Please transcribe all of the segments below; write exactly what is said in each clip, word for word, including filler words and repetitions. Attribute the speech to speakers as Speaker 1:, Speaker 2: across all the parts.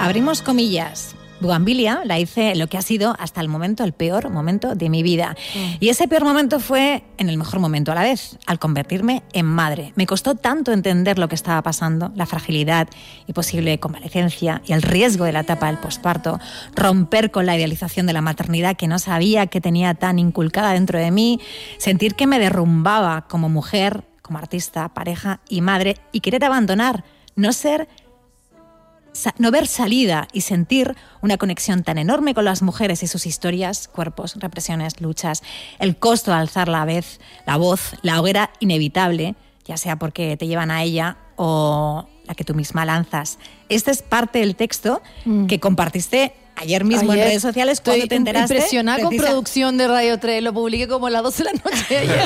Speaker 1: Abrimos comillas. Bugambilia la hice en lo que ha sido hasta el momento el peor momento de mi vida. Mm. Y ese peor momento fue en el mejor momento a la vez, al convertirme en madre. Me costó tanto entender lo que estaba pasando, la fragilidad y posible convalecencia y el riesgo de la etapa del posparto, romper con la idealización de la maternidad que no sabía que tenía tan inculcada dentro de mí, sentir que me derrumbaba como mujer, como artista, pareja y madre, y querer abandonar, no ser... no ver salida y sentir una conexión tan enorme con las mujeres y sus historias, cuerpos, represiones, luchas, el costo de alzar la vez, la voz, la hoguera inevitable, ya sea porque te llevan a ella o la que tú misma lanzas. Este es parte del texto mm. que compartiste ayer mismo ayer en redes sociales cuando te enteraste.
Speaker 2: Impresionada con
Speaker 1: precisa...
Speaker 2: producción de Radio tres, lo publiqué como a las doce de la noche ayer.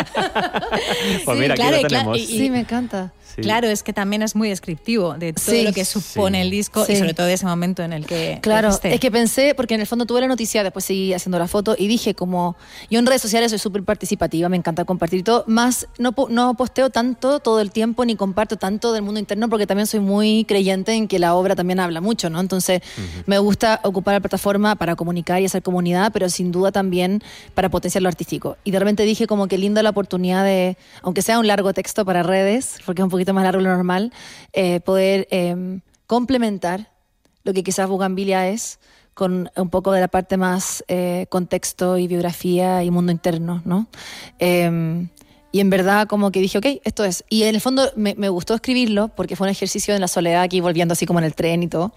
Speaker 3: Pues mira,
Speaker 1: sí, claro,
Speaker 3: aquí lo tenemos.
Speaker 1: Claro, y, y,
Speaker 2: sí, me encanta.
Speaker 1: Sí. Claro, es que también es muy descriptivo de todo sí, lo que supone sí. el disco sí. y sobre todo de ese momento en el que...
Speaker 2: Claro,
Speaker 1: dijiste.
Speaker 2: Es que pensé, porque en el fondo tuve la noticia, después seguí haciendo la foto y dije como... Yo en redes sociales soy súper participativa, me encanta compartir todo, más no, no posteo tanto todo el tiempo ni comparto tanto del mundo interno porque también soy muy creyente en que la obra también habla mucho, ¿no? Entonces uh-huh. me gusta ocupar la plataforma para comunicar y hacer comunidad, pero sin duda también para potenciar lo artístico. Y de repente dije como que linda la oportunidad de, aunque sea un largo texto para redes, porque es un poquito más largo de lo normal, Eh, poder eh, complementar lo que quizás Bugambilia es con un poco de la parte más eh, contexto y biografía y mundo interno, ¿no? Eh, y en verdad como que dije, ok, esto es. Y en el fondo me, me gustó escribirlo porque fue un ejercicio en la soledad, aquí volviendo así como en el tren y todo,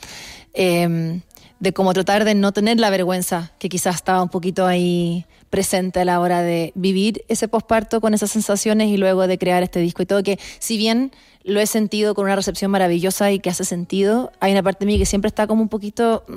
Speaker 2: eh, de como tratar de no tener la vergüenza que quizás estaba un poquito ahí presente a la hora de vivir ese posparto con esas sensaciones y luego de crear este disco y todo, que si bien lo he sentido con una recepción maravillosa y que hace sentido, hay una parte de mí que siempre está como un poquito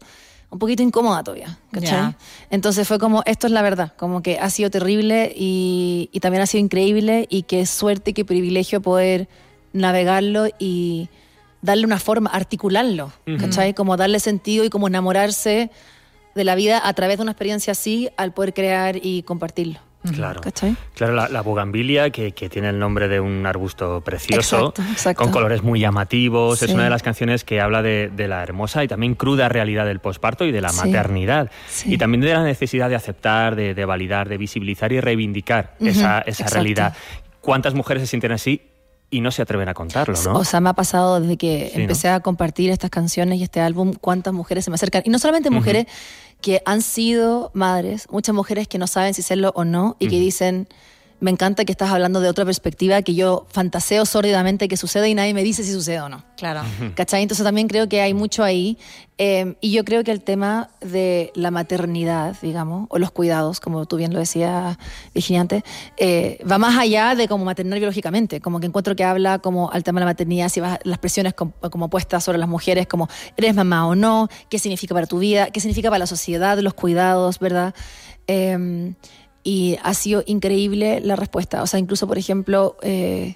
Speaker 2: un poquito incómoda todavía, ¿cachai? Yeah. Entonces fue como, esto es la verdad, como que ha sido terrible y, y también ha sido increíble y qué suerte y qué privilegio poder navegarlo y darle una forma, articularlo, uh-huh. ¿cachai? Como darle sentido y como enamorarse de la vida a través de una experiencia así al poder crear y compartirlo.
Speaker 3: Claro,
Speaker 2: ¿cachai?
Speaker 3: Claro, la, la bugambilia, que, que tiene el nombre de un arbusto precioso,
Speaker 2: exacto, exacto.
Speaker 3: con colores muy llamativos, sí. es una de las canciones que habla de, de la hermosa y también cruda realidad del posparto y de la sí. maternidad. Sí. Y también de la necesidad de aceptar, de, de validar, de visibilizar y reivindicar uh-huh. esa, esa realidad. ¿Cuántas mujeres se sienten así y no se atreven a contarlo, no?
Speaker 2: O sea, me ha pasado desde que sí, empecé ¿no? a compartir estas canciones y este álbum, cuántas mujeres se me acercan. Y no solamente mujeres uh-huh. que han sido madres, muchas mujeres que no saben si serlo o no y uh-huh. que dicen, me encanta que estás hablando de otra perspectiva que yo fantaseo sórdidamente que sucede y nadie me dice si sucede o no.
Speaker 1: Claro.
Speaker 2: Uh-huh. ¿Cachai? Entonces también creo que hay mucho ahí. Eh, y yo creo que el tema de la maternidad, digamos, o los cuidados, como tú bien lo decías, Virginia, antes, eh, va más allá de como maternar biológicamente. Como que encuentro que habla como al tema de la maternidad, si vas, las presiones como, como puestas sobre las mujeres, como eres mamá o no, qué significa para tu vida, qué significa para la sociedad, los cuidados, ¿verdad? Eh, y ha sido increíble la respuesta. O sea, incluso, por ejemplo, eh,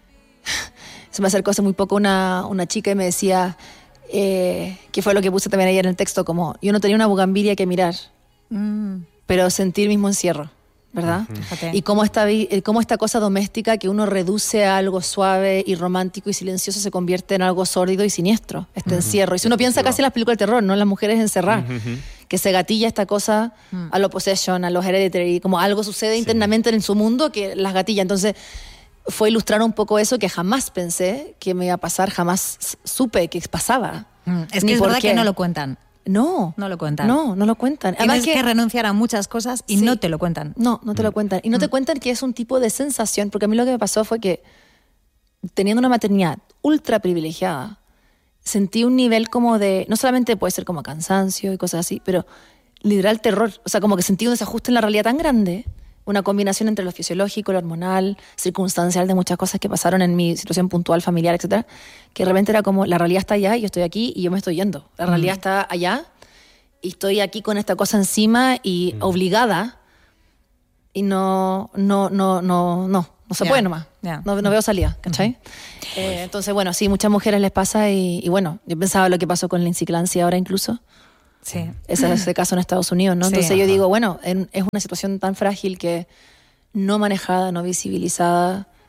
Speaker 2: se me acercó hace muy poco una, una chica y me decía... Eh, que fue lo que puse también ayer en el texto, como yo no tenía una bugambilia que mirar, mm. pero sentí el mismo encierro, ¿verdad? Uh-huh. Y cómo esta, cómo esta cosa doméstica que uno reduce a algo suave y romántico y silencioso se convierte en algo sórdido y siniestro, este uh-huh. encierro. Y si uno piensa casi en las películas de terror, ¿no? Las mujeres encerradas, uh-huh. que se gatilla esta cosa uh-huh. a lo Possession, a los Hereditary, como algo sucede sí. internamente en su mundo que las gatilla. Entonces fue ilustrar un poco eso que jamás pensé que me iba a pasar, jamás supe que pasaba.
Speaker 1: Mm, es que es verdad qué. que no lo cuentan.
Speaker 2: No.
Speaker 1: No lo cuentan.
Speaker 2: No, no lo cuentan.
Speaker 1: Tienes Además que, que renunciar a muchas cosas y sí. no te lo cuentan.
Speaker 2: No, no te mm. lo cuentan. Y no mm. te cuentan que es un tipo de sensación, porque a mí lo que me pasó fue que teniendo una maternidad ultra privilegiada, sentí un nivel como de, no solamente puede ser como cansancio y cosas así, pero literal terror. O sea, como que sentí un desajuste en la realidad tan grande, una combinación entre lo fisiológico, lo hormonal, circunstancial de muchas cosas que pasaron en mi situación puntual, familiar, etcétera, que de repente era como, la realidad está allá y yo estoy aquí y yo me estoy yendo. La realidad mm. está allá y estoy aquí con esta cosa encima y mm. obligada y no, no, no, no, no, no se yeah. puede nomás. Yeah. No, no veo salida, ¿cachai? Mm-hmm. Eh, entonces, bueno, sí, muchas mujeres les pasa y, y bueno, yo pensaba lo que pasó con Lindsay Clancy ahora incluso.
Speaker 1: Sí.
Speaker 2: Ese es el caso en Estados Unidos, ¿no? Entonces sí, yo digo, bueno, en, es una situación tan frágil que no manejada, no visibilizada,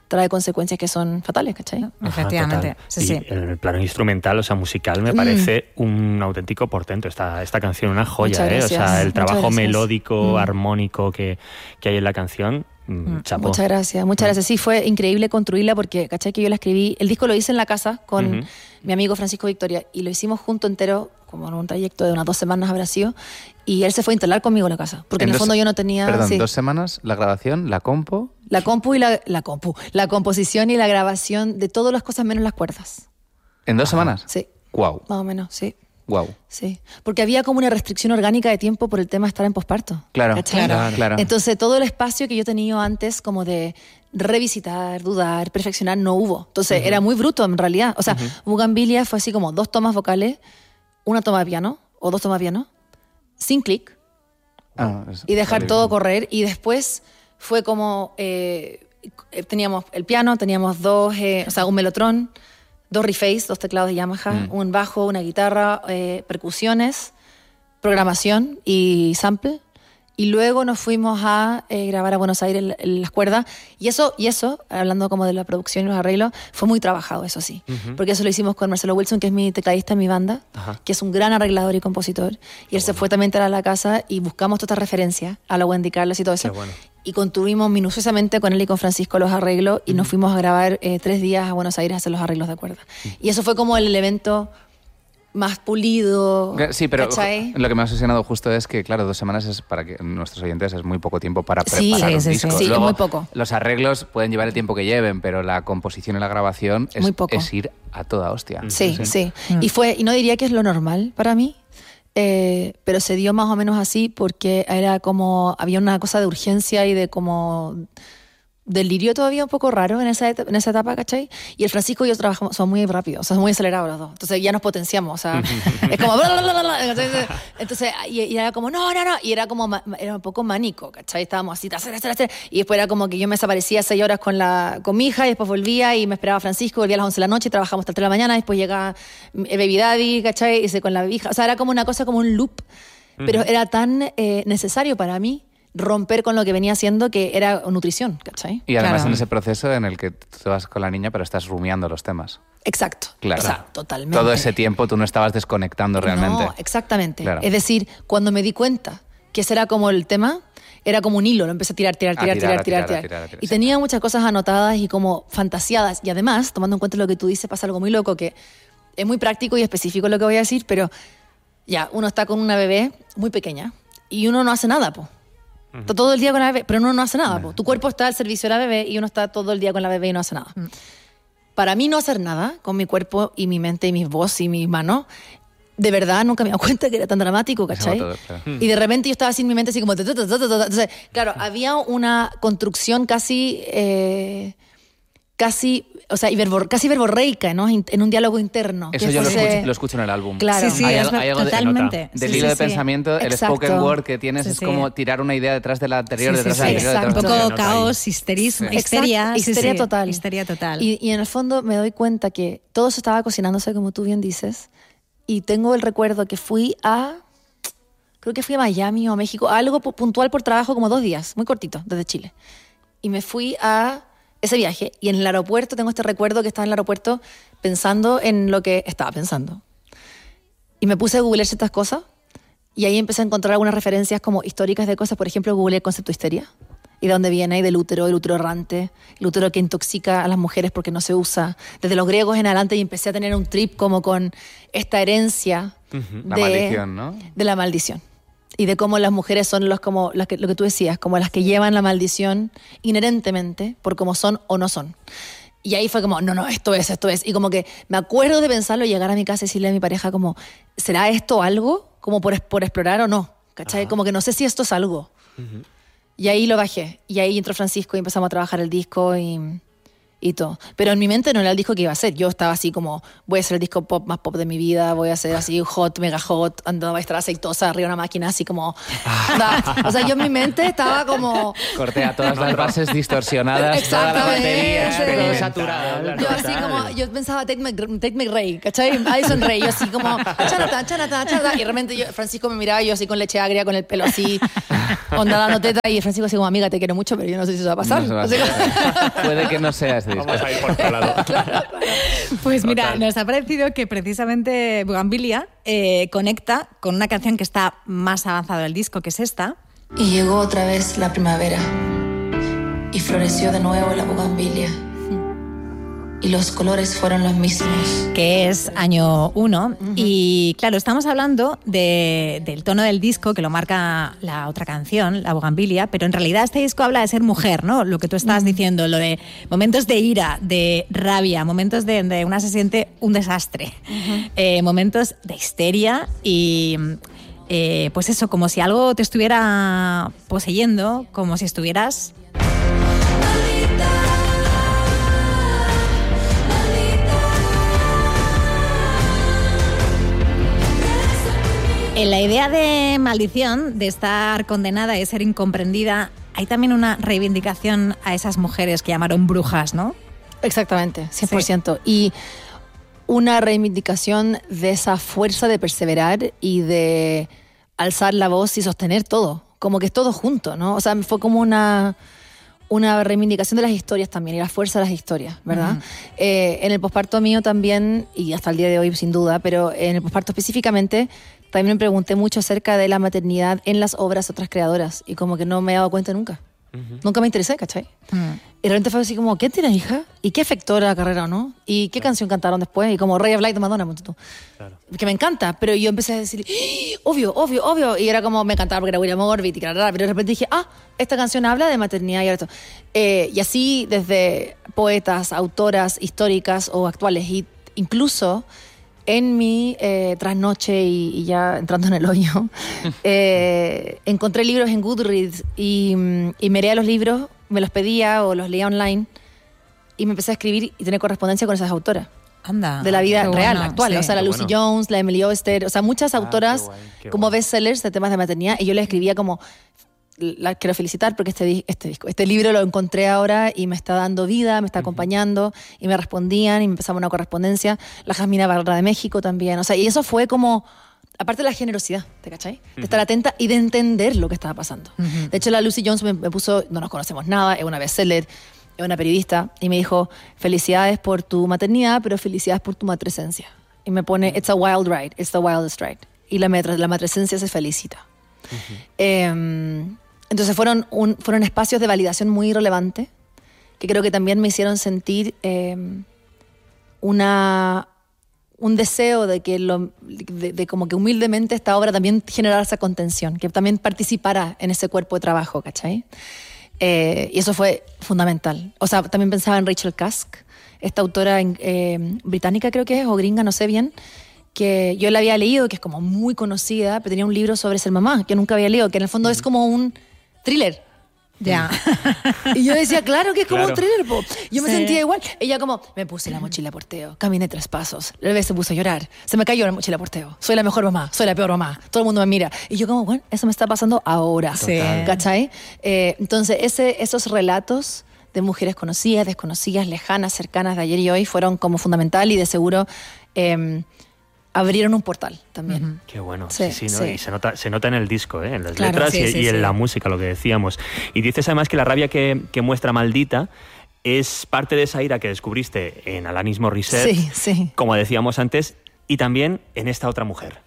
Speaker 2: trae consecuencias que son fatales, ¿cachai?
Speaker 1: No, efectivamente,
Speaker 3: Ajá,
Speaker 1: sí,
Speaker 3: y
Speaker 1: sí.
Speaker 3: en el plano instrumental, o sea, musical, me parece mm. un auténtico portento esta, esta canción, una joya, ¿eh? O sea, el trabajo melódico, mm. armónico que, que hay en la canción, mm, chapó.
Speaker 2: Muchas gracias, muchas mm. gracias. Sí, fue increíble construirla porque, ¿cachai? Que yo la escribí, el disco lo hice en la casa con uh-huh. mi amigo Francisco Victoria y lo hicimos junto entero, como en un trayecto de unas dos semanas habrá sido, y él se fue a instalar conmigo en la casa, porque en, en el fondo dos, yo no tenía...
Speaker 4: Perdón,
Speaker 2: sí.
Speaker 4: dos semanas, la grabación, la compo...
Speaker 2: La compu y la, la compu, la composición y la grabación de todas las cosas menos las cuerdas.
Speaker 4: ¿En dos
Speaker 2: Ajá.
Speaker 4: semanas?
Speaker 2: Sí.
Speaker 4: Wow.
Speaker 2: Más o menos, sí.
Speaker 4: Wow.
Speaker 2: Sí, porque había como una restricción orgánica de tiempo por el tema de estar en posparto.
Speaker 4: Claro, claro, claro.
Speaker 2: Entonces todo el espacio que yo tenía antes como de revisitar, dudar, perfeccionar, no hubo. Entonces uh-huh. era muy bruto en realidad. O sea, uh-huh. Bugambilia fue así como dos tomas vocales, una toma de piano, o dos tomas de piano, sin clic, ah, y dejar vale. todo correr. Y después fue como, eh, teníamos el piano, teníamos dos, eh, o sea, un Mellotron, dos Reface, dos teclados de Yamaha, mm. un bajo, una guitarra, eh, percusiones, programación y sample. Y luego nos fuimos a eh, grabar a Buenos Aires en las cuerdas. Y eso, y eso, hablando como de la producción y los arreglos, fue muy trabajado, eso sí. Uh-huh. Porque eso lo hicimos con Marcelo Wilson, que es mi tecladista en mi banda, uh-huh. que es un gran arreglador y compositor. Y él bueno. se fue también a la casa y buscamos todas estas referencias a la Wendy Carlos y todo eso. Bueno. Y construimos minuciosamente con él y con Francisco los arreglos y uh-huh. nos fuimos a grabar eh, tres días a Buenos Aires a hacer los arreglos de cuerda. Uh-huh. Y eso fue como el evento más pulido.
Speaker 4: Sí, pero
Speaker 2: ¿cachai?
Speaker 4: Lo que me ha obsesionado justo es que, claro, dos semanas es para que nuestros oyentes es muy poco tiempo para preparar
Speaker 2: sí,
Speaker 4: un
Speaker 2: sí,
Speaker 4: disco.
Speaker 2: Sí, sí,
Speaker 4: Luego,
Speaker 2: muy poco.
Speaker 4: Los arreglos pueden llevar el tiempo que lleven, pero la composición y la grabación es,
Speaker 2: muy poco.
Speaker 4: es ir a toda hostia.
Speaker 2: Sí, sí. sí. Mm. Y fue, y no diría que es lo normal para mí, eh, pero se dio más o menos así porque era como, había una cosa de urgencia y de como delirio todavía un poco raro en esa, en esa etapa, ¿cachai? Y el Francisco y yo trabajamos, somos muy rápidos, o sea, muy acelerados los dos. Entonces ya nos potenciamos, o sea, es como... Bla, bla, bla, bla. Entonces, entonces y, y era como, no, no, no, y era como, era un poco mánico, ¿cachai? Estábamos así, hacer, hacer, hacer. Y después era como que yo me desaparecía seis horas con, la, con mi hija y después volvía y me esperaba Francisco, volvía a las once de la noche y trabajamos hasta las tres de la mañana, y después llegaba Baby Daddy, ¿cachai? Y se con la hija, o sea, era como una cosa, como un loop, pero uh-huh. era tan eh, necesario para mí romper con lo que venía haciendo, que era nutrición, ¿cachai?
Speaker 4: Y además
Speaker 2: claro.
Speaker 4: en ese proceso en el que tú vas con la niña, pero estás rumiando los temas.
Speaker 2: Exacto.
Speaker 4: Claro.
Speaker 2: O sea, totalmente.
Speaker 4: Todo ese tiempo tú no estabas desconectando realmente.
Speaker 2: No, exactamente.
Speaker 4: Claro.
Speaker 2: Es decir, cuando me di cuenta que ese era como el tema, era como un hilo, lo empecé a tirar, tirar, tirar,
Speaker 4: a tirar,
Speaker 2: tirar,
Speaker 4: a
Speaker 2: tirar,
Speaker 4: tirar,
Speaker 2: tirar,
Speaker 4: a tirar, a tirar.
Speaker 2: Y tenía muchas cosas anotadas y como fantaseadas. Y además, tomando en cuenta lo que tú dices, pasa algo muy loco, que es muy práctico y específico lo que voy a decir, pero ya, uno está con una bebé muy pequeña y uno no hace nada, po. Está todo el día con la bebé, pero uno no hace nada. Po. Tu cuerpo está al servicio de la bebé y uno está todo el día con la bebé y no hace nada. Mm. Para mí no hacer nada con mi cuerpo y mi mente y mi voz y mis manos, de verdad nunca me he dado cuenta que era tan dramático, ¿cachai? Todo, claro. Y de repente yo estaba así en mi mente así como... Entonces, claro, había una construcción casi... Eh, casi... O sea, verbor, casi verborreica, ¿no? En un diálogo interno.
Speaker 4: Eso yo lo escucho, lo escucho en el álbum.
Speaker 2: Claro.
Speaker 1: Sí, sí,
Speaker 4: hay,
Speaker 1: es,
Speaker 4: hay algo
Speaker 1: totalmente.
Speaker 4: De, del
Speaker 1: sí,
Speaker 4: hilo
Speaker 1: sí,
Speaker 4: de
Speaker 1: sí.
Speaker 4: pensamiento, el
Speaker 2: Exacto.
Speaker 4: spoken word que tienes
Speaker 1: sí,
Speaker 4: es
Speaker 1: sí.
Speaker 4: como tirar una idea detrás de la anterior,
Speaker 1: Sí,
Speaker 4: detrás
Speaker 1: sí,
Speaker 4: de la
Speaker 1: sí.
Speaker 4: anterior.
Speaker 1: Un
Speaker 4: detrás
Speaker 1: poco
Speaker 4: de
Speaker 1: caos, histerismo,
Speaker 4: sí.
Speaker 1: histeria.
Speaker 2: Exacto, histeria
Speaker 1: sí,
Speaker 2: total.
Speaker 1: Histeria total.
Speaker 2: Y, y en el fondo me doy cuenta que todo eso estaba cocinándose, como tú bien dices, y tengo el recuerdo que fui a... Creo que fui a Miami o a México, algo puntual por trabajo, como dos días, muy cortito, desde Chile. Y me fui a ese viaje y en el aeropuerto tengo este recuerdo que estaba en el aeropuerto pensando en lo que estaba pensando. Y me puse a googlear ciertas cosas y ahí empecé a encontrar algunas referencias como históricas de cosas. Por ejemplo, googleé el concepto de histeria y de dónde viene, y del útero, el útero errante, el útero que intoxica a las mujeres porque no se usa. Desde los griegos en adelante y empecé a tener un trip como con esta herencia
Speaker 4: uh-huh.
Speaker 2: de
Speaker 4: la maldición, ¿no?
Speaker 2: De la maldición. Y de cómo las mujeres son los como las que, lo que tú decías, como las que llevan la maldición inherentemente por cómo son o no son. Y ahí fue como, no, no, esto es, esto es. Y como que me acuerdo de pensarlo y llegar a mi casa y decirle a mi pareja como, ¿será esto algo? Como por, por explorar o no, ¿cachai? Ajá. Como que no sé si esto es algo. Uh-huh. Y ahí lo bajé. Y ahí entró Francisco y empezamos a trabajar el disco y, y todo. Pero en mi mente no era el disco que iba a ser. Yo estaba así como, voy a hacer el disco pop más pop de mi vida, voy a hacer así hot, mega hot, andando, voy a estar aceitosa arriba de una máquina, así como... O sea, yo en mi mente estaba como...
Speaker 4: Cortea todas las bases distorsionadas, toda la batería,
Speaker 2: sí.
Speaker 4: pero saturada.
Speaker 2: Yo así como, yo pensaba Take Me, Take Me Ray, ¿cachai? Addison Ray, yo así como, chanata, chanata, chanata. Y de repente yo, Francisco me miraba, yo así con leche agria, con el pelo así, onda dando teta, y Francisco así como, amiga, te quiero mucho, pero yo no sé si eso va a pasar.
Speaker 4: No se va a hacer. Puede que no sea este disco.
Speaker 3: Vamos a ir por otro lado.
Speaker 1: Pues mira,
Speaker 3: Total.
Speaker 1: nos ha parecido que precisamente Bugambilia eh, conecta con una canción que está más avanzada del disco, que es esta.
Speaker 5: Y llegó otra vez la primavera y floreció de nuevo la bugambilia y los colores fueron los mismos.
Speaker 1: Que es año uno. Uh-huh. Y claro, estamos hablando de, del tono del disco que lo marca la otra canción, la Bugambilia, pero en realidad este disco habla de ser mujer, ¿no? Lo que tú estabas uh-huh. diciendo, lo de momentos de ira, de rabia, momentos de, de una se siente un desastre, uh-huh. eh, momentos de histeria y... Eh, pues eso, como si algo te estuviera poseyendo, como si estuvieras... En la idea de maldición, de estar condenada y ser incomprendida, hay también una reivindicación a esas mujeres que llamaron brujas, ¿no?
Speaker 2: Exactamente, cien por ciento. Sí. Y una reivindicación de esa fuerza de perseverar y de alzar la voz y sostener todo, como que es todo junto, ¿no? O sea, fue como una... una reivindicación de las historias también y la fuerza de las historias, ¿verdad? Uh-huh. Eh, en el posparto mío también, y hasta el día de hoy sin duda, pero en el posparto específicamente también me pregunté mucho acerca de la maternidad en las obras de otras creadoras y como que no me he dado cuenta nunca. Uh-huh. Nunca me interesé, ¿cachai? Uh-huh. Y de repente fue así como, ¿quién tiene hija? ¿Y qué afectó la carrera o no? ¿Y qué claro. canción cantaron después? Y como Ray of Light de Madonna, tú. Claro. Que me encanta, pero yo empecé a decir, ¡Ah! obvio, obvio, obvio. Y era como, me encantaba porque era William Orbit y claro, pero de repente dije, ah, esta canción habla de maternidad y esto. Eh, y así desde poetas, autoras históricas o actuales, y incluso en mi eh, trasnoche y, y ya entrando en el hoyo, eh, encontré libros en Goodreads y, y me leía los libros, me los pedía o los leía online y me empecé a escribir y tener correspondencia con esas autoras.
Speaker 1: Anda,
Speaker 2: de la vida real,
Speaker 1: bueno,
Speaker 2: actual.
Speaker 1: Sí,
Speaker 2: o sea, la Lucy
Speaker 3: bueno.
Speaker 2: Jones, la Emily Oster, o sea, muchas
Speaker 3: ah,
Speaker 2: autoras
Speaker 3: qué guay, qué
Speaker 2: como
Speaker 3: guay.
Speaker 2: bestsellers de temas de maternidad y yo les escribía como, la quiero felicitar porque este, este disco, este libro lo encontré ahora y me está dando vida, me está acompañando uh-huh. y me respondían y me empezaba una correspondencia. La Jasmina Barra de México también, o sea, y eso fue como... Aparte de la generosidad, ¿te cachai? De uh-huh. estar atenta y de entender lo que estaba pasando. Uh-huh. De hecho, la Lucy Jones me, me puso, no nos conocemos nada, es una bestseller, es una periodista, y me dijo, felicidades por tu maternidad, pero felicidades por tu matresencia. Y me pone, it's a wild ride, it's the wildest ride. Y la, la matresencia se felicita. Uh-huh. Eh, entonces fueron, un, fueron espacios de validación muy relevantes, que creo que también me hicieron sentir eh, una... un deseo de que lo, de, de como que humildemente esta obra también generara esa contención, que también participara en ese cuerpo de trabajo, ¿cachai? Eh, y eso fue fundamental. O sea, también pensaba en Rachel Cusk, esta autora eh, británica creo que es, o gringa, no sé bien, que yo la había leído, que es como muy conocida, pero tenía un libro sobre ser mamá, que nunca había leído, que en el fondo mm. es como un thriller.
Speaker 1: Ya.
Speaker 2: Y yo decía, claro que es como
Speaker 3: claro.
Speaker 2: un thriller, po. Yo me
Speaker 1: sí.
Speaker 2: sentía igual. Ella como, me puse la mochila porteo, caminé tres pasos, el bebé se puso a llorar, se me cayó la mochila porteo, soy la mejor mamá, soy la peor mamá, todo el mundo me mira. Y yo como, bueno, eso me está pasando ahora.
Speaker 1: Sí.
Speaker 2: ¿Cachai? Eh, entonces, ese, esos relatos de mujeres conocidas, desconocidas, lejanas, cercanas de ayer y hoy fueron como fundamental y de seguro... Eh, abrieron un portal también. Uh-huh.
Speaker 3: Qué bueno.
Speaker 2: Sí,
Speaker 3: sí, sí, ¿no?
Speaker 2: sí.
Speaker 3: Y se nota, se nota en el disco, ¿eh? En las
Speaker 2: claro,
Speaker 3: letras
Speaker 2: sí,
Speaker 3: y,
Speaker 2: sí,
Speaker 3: y
Speaker 2: sí.
Speaker 3: en la música, lo que decíamos. Y dices además que la rabia que, que muestra Maldita es parte de esa ira que descubriste en Alanis Morissette,
Speaker 2: sí, sí.
Speaker 3: como decíamos antes, y también en esta otra mujer.